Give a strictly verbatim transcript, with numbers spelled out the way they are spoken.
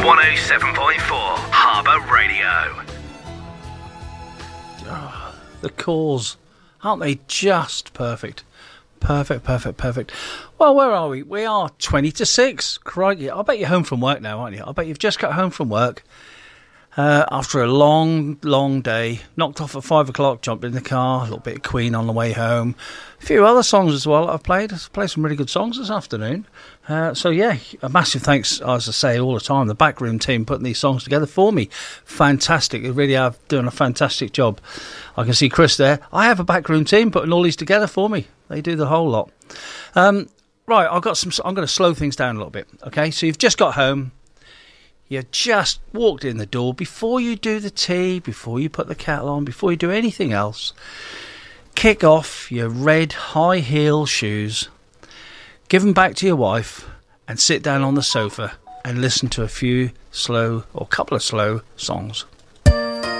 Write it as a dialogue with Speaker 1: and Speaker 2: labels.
Speaker 1: one oh seven point four Harbour Radio.
Speaker 2: Oh, the calls, aren't they just perfect? Perfect, perfect, perfect. Well, where are we? We are twenty to six. Crikey, I bet you're home from work now, aren't you? I bet you've just got home from work uh, after a long, long day. Knocked off at five o'clock, jumped in the car, a little bit of Queen on the way home. A few other songs as well I've played. I've played some really good songs this afternoon. Uh, so, yeah, a massive thanks, as I say all the time, the backroom team putting these songs together for me. Fantastic. They really are doing a fantastic job. I can see Chris there. I have a backroom team putting all these together for me. They do the whole lot. Um, right, I've got some. I'm going to slow things down a little bit. Okay, so you've just got home. You just walked in the door. Before you do the tea, before you put the kettle on, before you do anything else, kick off your red high heel shoes, give them back to your wife, and sit down on the sofa and listen to a few slow or a couple of slow songs.